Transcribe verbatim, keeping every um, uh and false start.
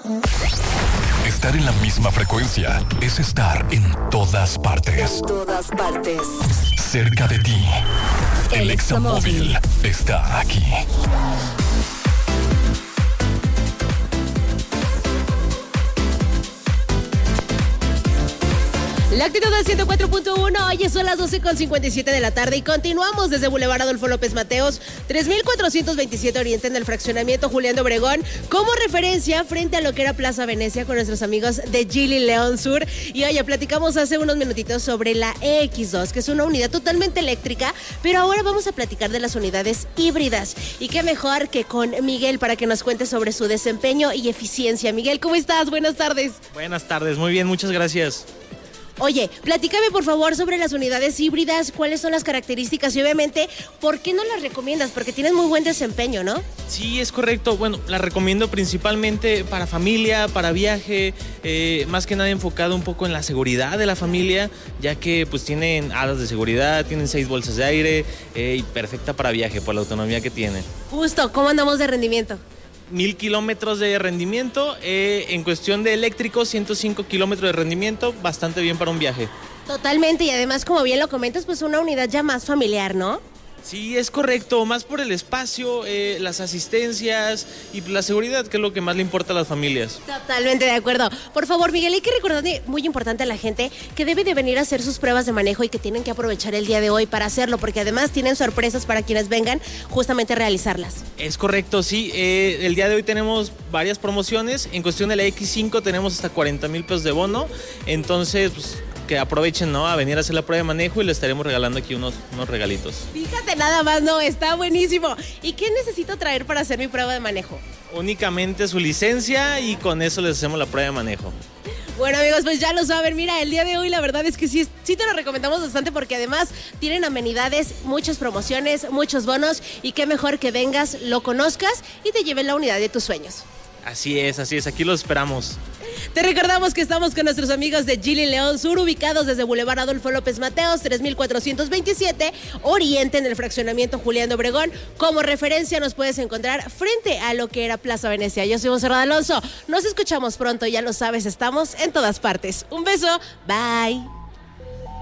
Estar en la misma frecuencia es estar en todas partes. En todas partes. Cerca de ti. El, El Examóvil está aquí. La actitud del ciento cuatro punto uno, hoy son las doce con cincuenta y siete de la tarde y continuamos desde Boulevard Adolfo López Mateos, tres mil cuatrocientos veintisiete Oriente en el fraccionamiento Julián de Obregón, como referencia frente a lo que era Plaza Venecia con nuestros amigos de Geely León Sur. Y oye, platicamos hace unos minutitos sobre la E X dos, que es una unidad totalmente eléctrica, pero ahora vamos a platicar de las unidades híbridas. Y qué mejor que con Miguel para que nos cuente sobre su desempeño y eficiencia. Miguel, ¿cómo estás? Buenas tardes. Buenas tardes, muy bien, muchas gracias. Oye, platícame por favor sobre las unidades híbridas, cuáles son las características y obviamente, ¿por qué no las recomiendas? Porque tienen muy buen desempeño, ¿no? Sí, es correcto. Bueno, las recomiendo principalmente para familia, para viaje, eh, más que nada enfocado un poco en la seguridad de la familia, ya que pues tienen alas de seguridad, tienen seis bolsas de aire eh, y perfecta para viaje por la autonomía que tiene. Justo, ¿cómo andamos de rendimiento? Mil kilómetros de rendimiento, eh, en cuestión de eléctrico, ciento cinco kilómetros de rendimiento, bastante bien para un viaje. Totalmente, y además, como bien lo comentas, pues una unidad ya más familiar, ¿no? Sí, es correcto, más por el espacio, eh, las asistencias y la seguridad, que es lo que más le importa a las familias. Totalmente de acuerdo. Por favor, Miguel, hay que recordarle muy importante a la gente que debe de venir a hacer sus pruebas de manejo y que tienen que aprovechar el día de hoy para hacerlo, porque además tienen sorpresas para quienes vengan justamente a realizarlas. Es correcto, sí. Eh, el día de hoy tenemos varias promociones. En cuestión de la X cinco tenemos hasta cuarenta mil pesos de bono. Entonces, pues, que aprovechen, ¿no?, a venir a hacer la prueba de manejo y les estaremos regalando aquí unos, unos regalitos. Fíjate nada más, no, está buenísimo. ¿Y qué necesito traer para hacer mi prueba de manejo? Únicamente su licencia y con eso les hacemos la prueba de manejo. Bueno, amigos, pues ya lo saben. Mira, el día de hoy la verdad es que sí, sí te lo recomendamos bastante porque además tienen amenidades, muchas promociones, muchos bonos y qué mejor que vengas, lo conozcas y te lleven la unidad de tus sueños. Así es, así es, aquí los esperamos. Te recordamos que estamos con nuestros amigos de Geely León Sur, ubicados desde Boulevard Adolfo López Mateos, tres mil cuatrocientos veintisiete, Oriente en el fraccionamiento Julián de Obregón. Como referencia nos puedes encontrar frente a lo que era Plaza Venecia. Yo soy Monserrat Alonso, nos escuchamos pronto, ya lo sabes, estamos en todas partes. Un beso, bye.